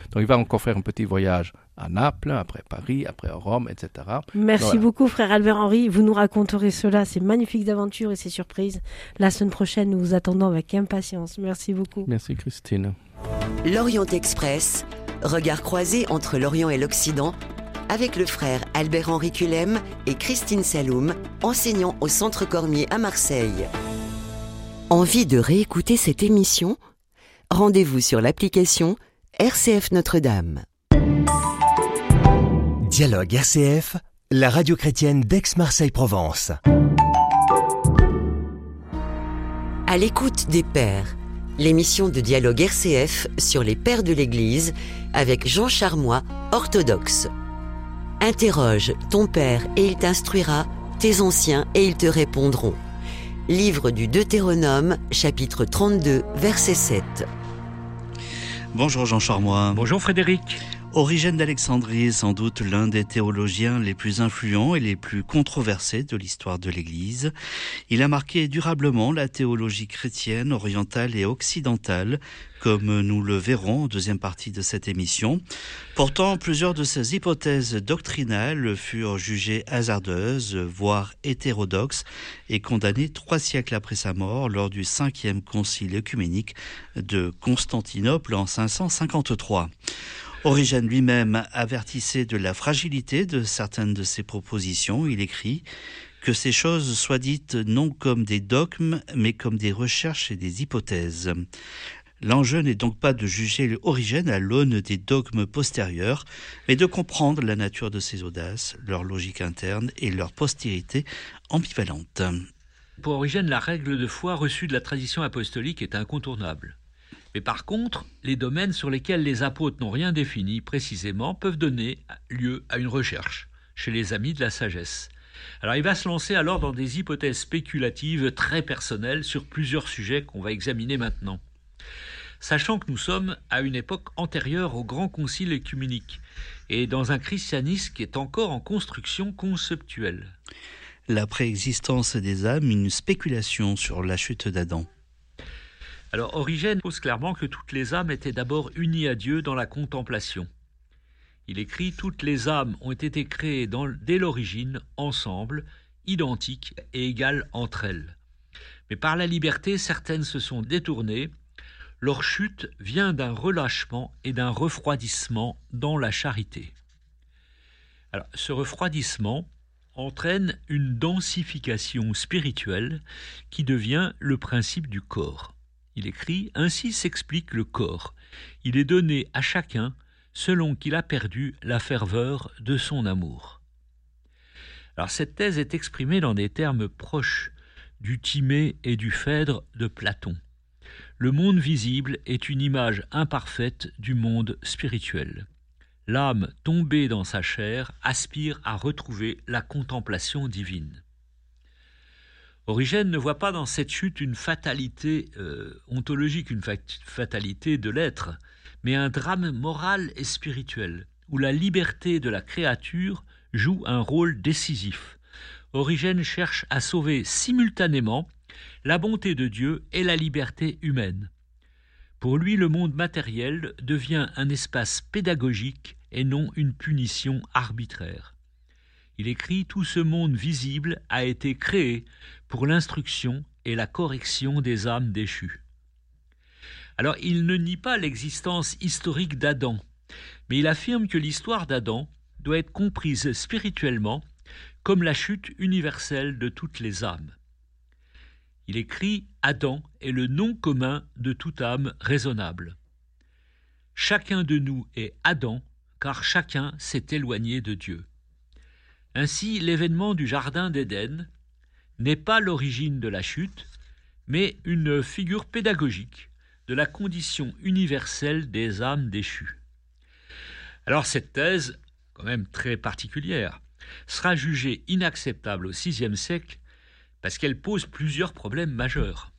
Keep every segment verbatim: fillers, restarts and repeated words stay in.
Donc il va encore faire un petit voyage à Naples, après Paris, après Rome, et cetera. Merci Voilà. beaucoup, frère Albert-Henri. Vous nous raconterez cela, ces magnifiques aventures et ces surprises. La semaine prochaine, nous vous attendons avec impatience. Merci beaucoup. Merci Christine. L'Orient Express, regard croisé entre l'Orient et l'Occident, avec le frère Albert-Henri Culem et Christine Saloum, enseignants au Centre Cormier à Marseille. Envie de réécouter cette émission ? Rendez-vous sur l'application R C F Notre-Dame. Dialogue R C F, la radio chrétienne d'Aix-Marseille-Provence. À l'écoute des pères, l'émission de Dialogue R C F sur les pères de l'Église avec Jean Charmois, orthodoxe. Interroge ton père et il t'instruira, tes anciens et ils te répondront. Livre du Deutéronome, chapitre trente-deux, verset sept. Bonjour Jean Charmois. Bonjour Frédéric. Origène d'Alexandrie est sans doute l'un des théologiens les plus influents et les plus controversés de l'histoire de l'Église. Il a marqué durablement la théologie chrétienne, orientale et occidentale, comme nous le verrons en deuxième partie de cette émission. Pourtant, plusieurs de ses hypothèses doctrinales furent jugées hasardeuses, voire hétérodoxes, et condamnées trois siècles après sa mort lors du cinquième concile œcuménique de Constantinople en cinq cent cinquante-trois. Origène lui-même avertissait de la fragilité de certaines de ses propositions. Il écrit que ces choses soient dites non comme des dogmes, mais comme des recherches et des hypothèses. L'enjeu n'est donc pas de juger Origène à l'aune des dogmes postérieurs, mais de comprendre la nature de ses audaces, leur logique interne et leur postérité ambivalente. Pour Origène, la règle de foi reçue de la tradition apostolique est incontournable. Mais par contre, les domaines sur lesquels les apôtres n'ont rien défini précisément peuvent donner lieu à une recherche chez les amis de la sagesse. Alors il va se lancer alors dans des hypothèses spéculatives très personnelles sur plusieurs sujets qu'on va examiner maintenant. Sachant que nous sommes à une époque antérieure au grand concile œcuménique et dans un christianisme qui est encore en construction conceptuelle. La préexistence des âmes, une spéculation sur la chute d'Adam. Alors Origène pose clairement que toutes les âmes étaient d'abord unies à Dieu dans la contemplation. Il écrit « Toutes les âmes ont été créées dans, dès l'origine, ensemble, identiques et égales entre elles. Mais par la liberté, certaines se sont détournées. Leur chute vient d'un relâchement et d'un refroidissement dans la charité. » Alors, ce refroidissement entraîne une densification spirituelle qui devient le principe du corps. Il écrit « Ainsi s'explique le corps. Il est donné à chacun selon qu'il a perdu la ferveur de son amour. » Alors cette thèse est exprimée dans des termes proches du Timée et du Phèdre de Platon. Le monde visible est une image imparfaite du monde spirituel. L'âme tombée dans sa chair aspire à retrouver la contemplation divine. Origène ne voit pas dans cette chute une fatalité euh, ontologique, une fat- fatalité de l'être, mais un drame moral et spirituel, où la liberté de la créature joue un rôle décisif. Origène cherche à sauver simultanément la bonté de Dieu et la liberté humaine. Pour lui, le monde matériel devient un espace pédagogique et non une punition arbitraire. Il écrit « Tout ce monde visible a été créé pour l'instruction et la correction des âmes déchues. » Alors, il ne nie pas l'existence historique d'Adam, mais il affirme que l'histoire d'Adam doit être comprise spirituellement comme la chute universelle de toutes les âmes. Il écrit « Adam est le nom commun de toute âme raisonnable. Chacun de nous est Adam, car chacun s'est éloigné de Dieu. » Ainsi, l'événement du Jardin d'Éden n'est pas l'origine de la chute, mais une figure pédagogique de la condition universelle des âmes déchues. Alors cette thèse, quand même très particulière, sera jugée inacceptable au sixième siècle parce qu'elle pose plusieurs problèmes majeurs.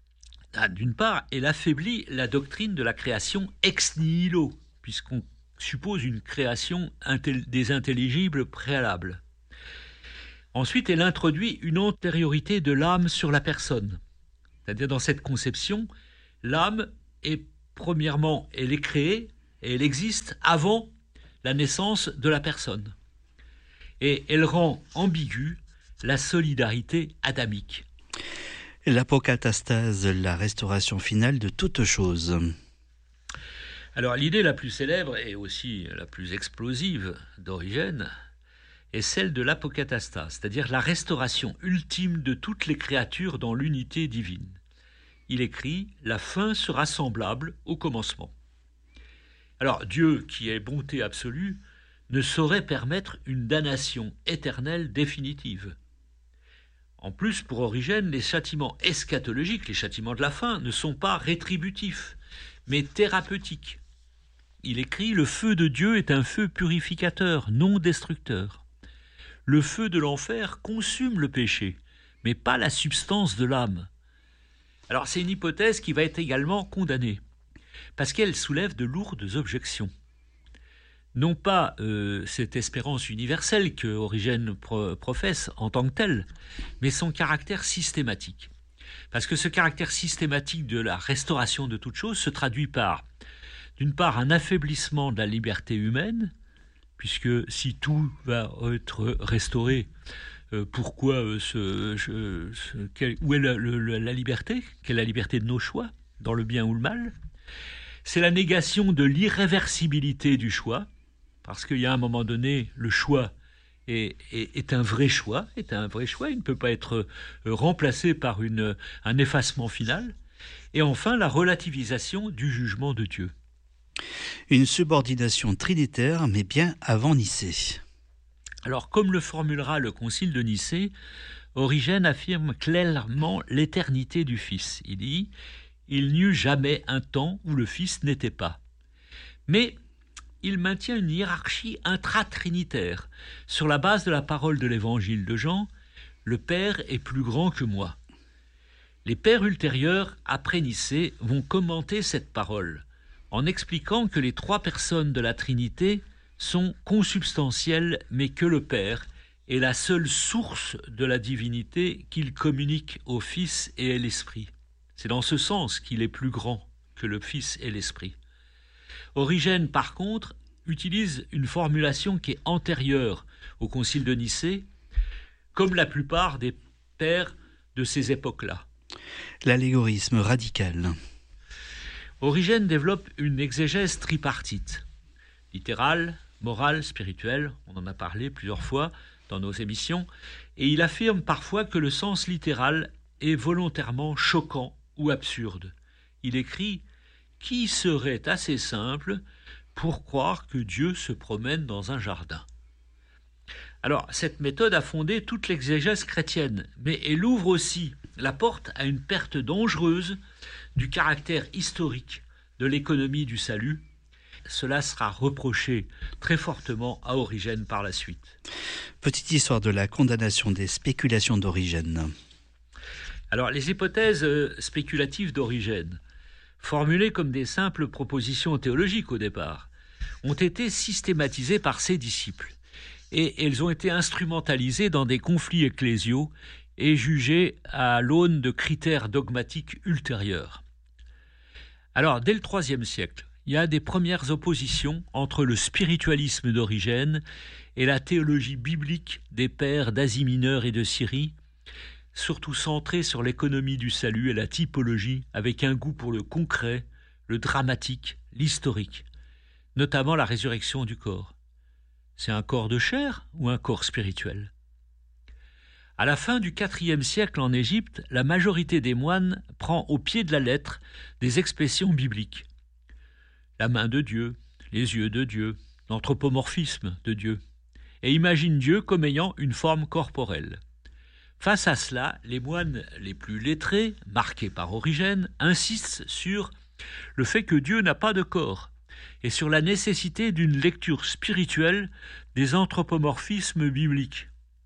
D'une part, elle affaiblit la doctrine de la création ex nihilo, puisqu'on suppose une création intel- des intelligibles préalables. Ensuite, elle introduit une antériorité de l'âme sur la personne. C'est-à-dire, dans cette conception, l'âme est, premièrement, elle est créée, et elle existe avant la naissance de la personne. Et elle rend ambiguë la solidarité adamique. L'apokatastase, la restauration finale de toute chose. Alors l'idée la plus célèbre et aussi la plus explosive d'Origène est celle de l'apokatastase, c'est-à-dire la restauration ultime de toutes les créatures dans l'unité divine. Il écrit « La fin sera semblable au commencement ». Alors Dieu, qui est bonté absolue, ne saurait permettre une damnation éternelle définitive. En plus, pour Origène, les châtiments eschatologiques, les châtiments de la fin, ne sont pas rétributifs, mais thérapeutiques. Il écrit « Le feu de Dieu est un feu purificateur, non destructeur. Le feu de l'enfer consume le péché, mais pas la substance de l'âme. » Alors c'est une hypothèse qui va être également condamnée, parce qu'elle soulève de lourdes objections. Non pas euh, cette espérance universelle que Origène pro- professe en tant que telle, mais son caractère systématique. Parce que ce caractère systématique de la restauration de toute chose se traduit par, d'une part, un affaiblissement de la liberté humaine, puisque si tout va être restauré, euh, pourquoi euh, ce, ce, ce, quel, où est la, le, la liberté? Quelle est la liberté de nos choix, dans le bien ou le mal? C'est la négation de l'irréversibilité du choix, parce qu'il y a un moment donné, le choix est, est, est un vrai choix, est un vrai choix, il ne peut pas être remplacé par une, un effacement final. Et enfin, la relativisation du jugement de Dieu. Une subordination trinitaire, mais bien avant Nicée. Alors, comme le formulera le Concile de Nicée, Origène affirme clairement l'éternité du Fils. Il dit « Il n'y eut jamais un temps où le Fils n'était pas. » Mais il maintient une hiérarchie intratrinitaire. Sur la base de la parole de l'évangile de Jean, le Père est plus grand que moi. Les pères ultérieurs, après Nicée, vont commenter cette parole en expliquant que les trois personnes de la Trinité sont consubstantielles, mais que le Père est la seule source de la divinité qu'il communique au Fils et à l'Esprit. C'est dans ce sens qu'il est plus grand que le Fils et l'Esprit. Origène, par contre, utilise une formulation qui est antérieure au Concile de Nicée, comme la plupart des pères de ces époques-là. L'allégorisme radical. Origène développe une exégèse tripartite, littérale, morale, spirituelle, on en a parlé plusieurs fois dans nos émissions, et il affirme parfois que le sens littéral est volontairement choquant ou absurde. Il écrit « Qui serait assez simple pour croire que Dieu se promène dans un jardin ?» Alors, cette méthode a fondé toute l'exégèse chrétienne, mais elle ouvre aussi la porte à une perte dangereuse du caractère historique de l'économie du salut. Cela sera reproché très fortement à Origène par la suite. Petite histoire de la condamnation des spéculations d'Origène. Alors, les hypothèses spéculatives d'Origène, formulées comme des simples propositions théologiques au départ, ont été systématisées par ses disciples et elles ont été instrumentalisées dans des conflits ecclésiaux et jugées à l'aune de critères dogmatiques ultérieurs. Alors, dès le troisième siècle, il y a des premières oppositions entre le spiritualisme d'Origène et la théologie biblique des pères d'Asie mineure et de Syrie, surtout centrée sur l'économie du salut et la typologie, avec un goût pour le concret, le dramatique, l'historique, notamment la résurrection du corps. C'est un corps de chair ou un corps spirituel ? À la fin du quatrième siècle en Égypte, la majorité des moines prend au pied de la lettre des expressions bibliques. La main de Dieu, les yeux de Dieu, l'anthropomorphisme de Dieu, et imagine Dieu comme ayant une forme corporelle. Face à cela, les moines les plus lettrés, marqués par Origène, insistent sur le fait que Dieu n'a pas de corps et sur la nécessité d'une lecture spirituelle des anthropomorphismes bibliques.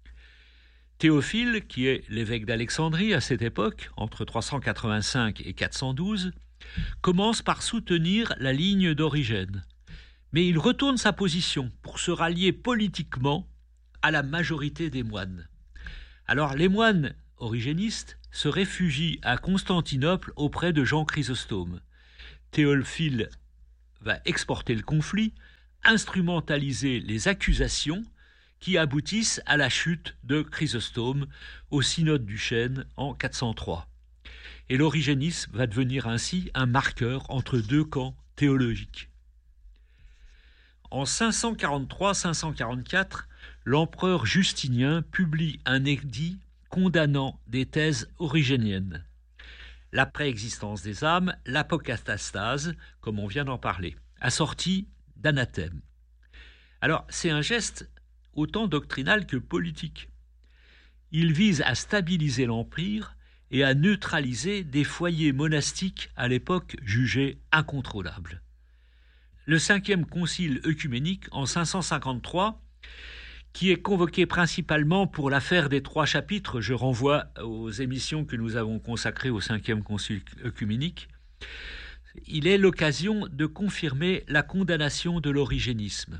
Théophile, qui est l'évêque d'Alexandrie à cette époque, entre trois cent quatre-vingt-cinq et quatre cent douze, commence par soutenir la ligne d'Origène. Mais il retourne sa position pour se rallier politiquement à la majorité des moines. Alors les moines origénistes se réfugient à Constantinople auprès de Jean Chrysostome. Théophile va exporter le conflit, instrumentaliser les accusations qui aboutissent à la chute de Chrysostome au synode du Chêne en quatre cent trois. Et l'origénisme va devenir ainsi un marqueur entre deux camps théologiques. En cinq cent quarante-trois cinq cent quarante-quatre, l'empereur Justinien publie un édit condamnant des thèses origéniennes. La préexistence des âmes, l'apocatastase, comme on vient d'en parler, assorti d'anathème. Alors, c'est un geste autant doctrinal que politique. Il vise à stabiliser l'empire et à neutraliser des foyers monastiques à l'époque jugés incontrôlables. Le cinquième concile œcuménique en cinq cent cinquante-trois, qui est convoqué principalement pour l'affaire des trois chapitres, je renvoie aux émissions que nous avons consacrées au cinquième concile œcuménique, il est l'occasion de confirmer la condamnation de l'origénisme.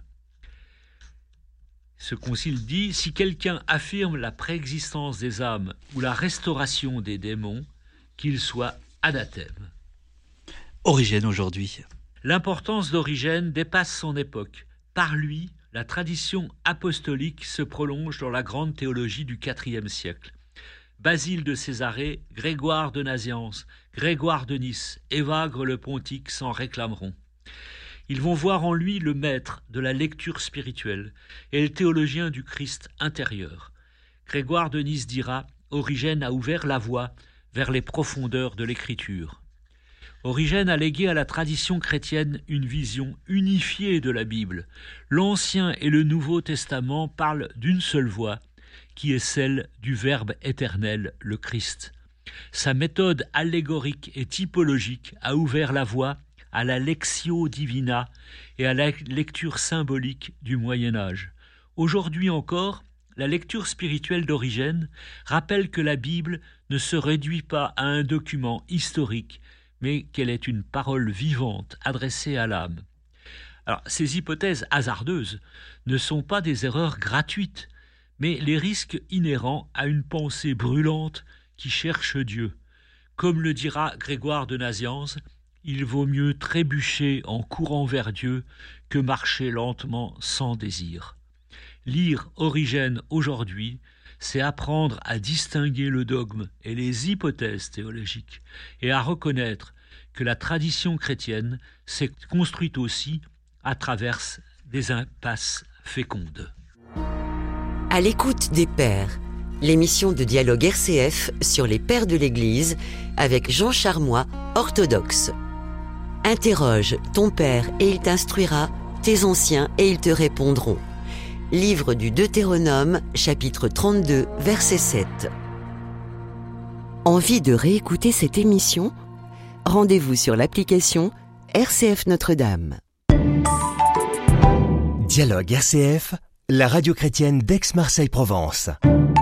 Ce concile dit « Si quelqu'un affirme la préexistence des âmes ou la restauration des démons, qu'il soit anathème. » Origène aujourd'hui. L'importance d'Origène dépasse son époque. Par lui, la tradition apostolique se prolonge dans la grande théologie du quatrième siècle. Basile de Césarée, Grégoire de Nazianze, Grégoire de Nice, Évagre le Pontique s'en réclameront. Ils vont voir en lui le maître de la lecture spirituelle et le théologien du Christ intérieur. Grégoire de Nice dira « Origène a ouvert la voie vers les profondeurs de l'Écriture ». Origène a légué à la tradition chrétienne une vision unifiée de la Bible. L'Ancien et le Nouveau Testament parlent d'une seule voix, qui est celle du Verbe éternel, le Christ. Sa méthode allégorique et typologique a ouvert la voie à la Lectio Divina et à la lecture symbolique du Moyen-Âge. Aujourd'hui encore, la lecture spirituelle d'Origène rappelle que la Bible ne se réduit pas à un document historique, mais qu'elle est une parole vivante adressée à l'âme. Alors, ces hypothèses hasardeuses ne sont pas des erreurs gratuites, mais les risques inhérents à une pensée brûlante qui cherche Dieu. Comme le dira Grégoire de Nazianze, il vaut mieux trébucher en courant vers Dieu que marcher lentement sans désir. Lire Origène aujourd'hui, c'est apprendre à distinguer le dogme et les hypothèses théologiques et à reconnaître que la tradition chrétienne s'est construite aussi à travers des impasses fécondes. À l'écoute des Pères, l'émission de dialogue R C F sur les Pères de l'Église avec Jean Charmois, orthodoxe. Interroge ton Père et il t'instruira, tes anciens et ils te répondront. Livre du Deutéronome, chapitre trente-deux, verset sept. Envie de réécouter cette émission ? Rendez-vous sur l'application R C F Notre-Dame. Dialogue R C F, la radio chrétienne d'Aix-Marseille-Provence.